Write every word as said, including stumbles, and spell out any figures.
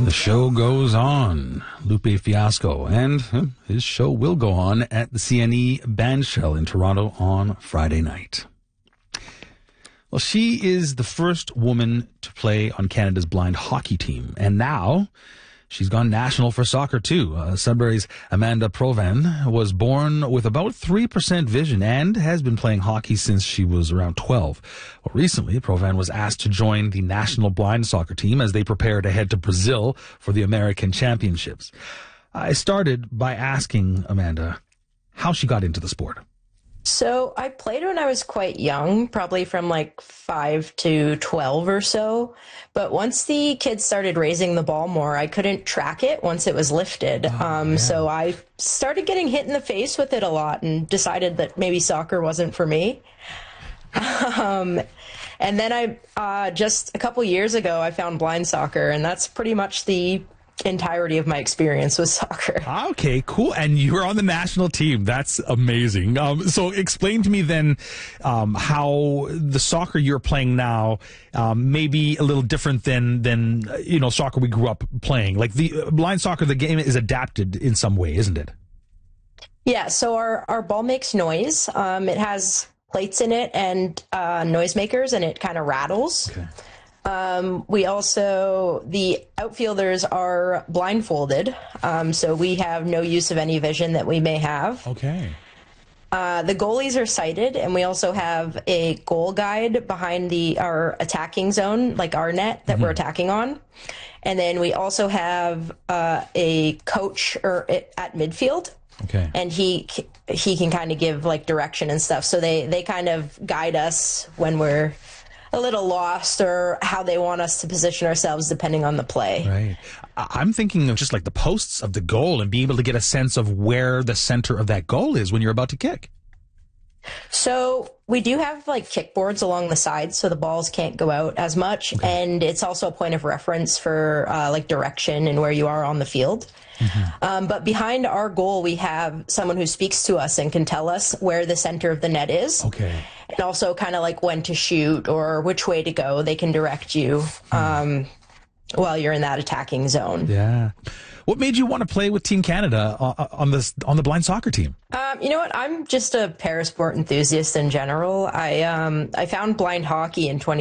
The show goes on. Lupe Fiasco, and uh, his show will go on at the C N E Bandshell in Toronto on Friday night. Well, she is the first woman to play on Canada's blind hockey team, and now she's gone national for soccer, too. Uh, Sudbury's Amanda Provan was born with about three percent vision and has been playing hockey since she was around twelve. Well, recently, Provan was asked to join the national blind soccer team as they prepare to head to Brazil for the American Championships. I started by asking Amanda how she got into the sport. So I played when I was quite young, probably from like five to twelve or so. But once the kids started raising the ball more, I couldn't track it once it was lifted. Oh, um, yeah. So I started getting hit in the face with it a lot and decided that maybe soccer wasn't for me. Um, and then I, uh, just a couple years ago, I found blind soccer, and that's pretty much the entirety of my experience with soccer. Okay, cool. And you were on the national team. That's amazing. Um, so explain to me then um, how the soccer you're playing now um, may be a little different than, than you know, soccer we grew up playing. Like the uh, blind soccer, the game is adapted in some way, isn't it? Yeah, so our, our ball makes noise. Um, it has plates in it and uh, noisemakers, and it kind of rattles. Okay. Um, we also, the outfielders are blindfolded, um, so we have no use of any vision that we may have. Okay. Uh, the goalies are sighted, and we also have a goal guide behind the our attacking zone, like our net that mm-hmm. we're attacking on. And then we also have uh, a coach or at midfield. Okay. And he he can kind of give like direction and stuff. So they, they kind of guide us when we're a little lost or how they want us to position ourselves depending on the play. Right. I'm thinking of just like the posts of the goal and being able to get a sense of where the center of that goal is when you're about to kick. So we do have like kickboards along the sides so the balls can't go out as much. Okay. And it's also a point of reference for uh, like direction and where you are on the field. Mm-hmm. Um, but behind our goal, we have someone who speaks to us and can tell us where the center of the net is. Okay. And also kind of like when to shoot or which way to go. They can direct you um, while you're in that attacking zone. Yeah. What made you want to play with Team Canada on this on the blind soccer team? Um, you know what? I'm just a parasport enthusiast in general. I um, I found blind hockey in twenty